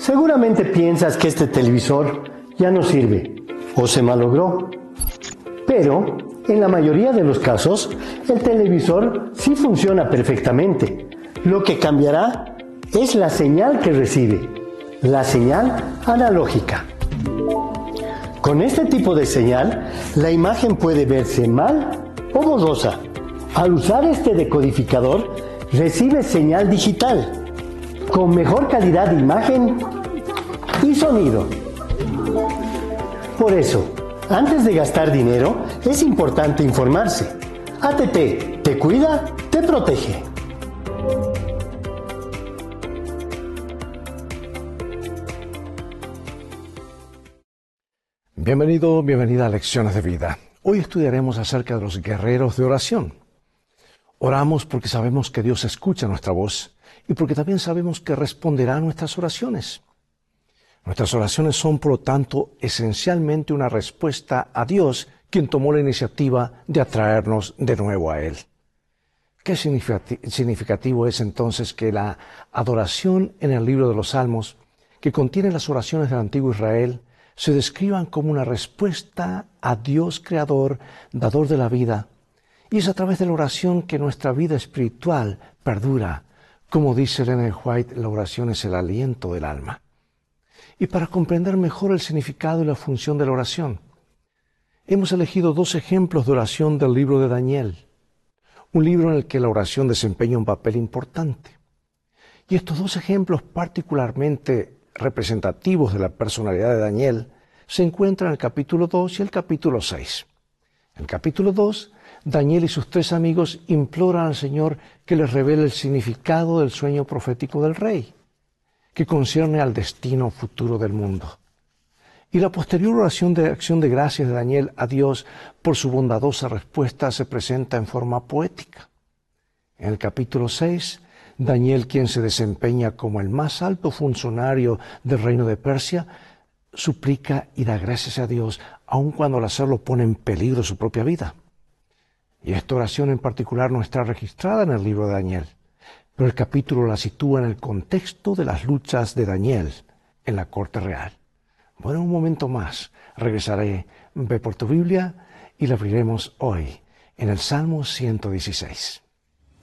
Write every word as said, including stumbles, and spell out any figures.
Seguramente piensas que este televisor ya no sirve o se malogró. Pero, en la mayoría de los casos, el televisor sí funciona perfectamente. Lo que cambiará es la señal que recibe, la señal analógica. Con este tipo de señal, la imagen puede verse mal o borrosa. Al usar este decodificador, recibe señal digital, con mejor calidad de imagen y sonido. Por eso, antes de gastar dinero, es importante informarse. A T P te cuida, te protege. Bienvenido, bienvenida a Lecciones de Vida. Hoy estudiaremos acerca de los guerreros de oración. Oramos porque sabemos que Dios escucha nuestra voz y porque también sabemos que responderá a nuestras oraciones. Nuestras oraciones son, por lo tanto, esencialmente una respuesta a Dios, quien tomó la iniciativa de atraernos de nuevo a Él. Qué significativo es entonces que la adoración en el libro de los Salmos, que contiene las oraciones del antiguo Israel, se describan como una respuesta a Dios Creador, dador de la vida, y es a través de la oración que nuestra vida espiritual perdura. Como dice Ellen White, la oración es el aliento del alma. Y para comprender mejor el significado y la función de la oración, hemos elegido dos ejemplos de oración del libro de Daniel, un libro en el que la oración desempeña un papel importante. Y estos dos ejemplos particularmente representativos de la personalidad de Daniel se encuentran en el capítulo dos y el capítulo seis. En el capítulo dos, Daniel y sus tres amigos imploran al Señor que les revele el significado del sueño profético del rey, que concierne al destino futuro del mundo. Y la posterior oración de acción de gracias de Daniel a Dios por su bondadosa respuesta se presenta en forma poética. En el capítulo seis, Daniel, quien se desempeña como el más alto funcionario del reino de Persia, suplica y da gracias a Dios, aun cuando al hacerlo pone en peligro su propia vida. Y esta oración en particular no está registrada en el libro de Daniel, pero el capítulo la sitúa en el contexto de las luchas de Daniel en la corte real. Bueno, un momento más, regresaré, ve por tu Biblia y la abriremos hoy en el Salmo ciento dieciséis.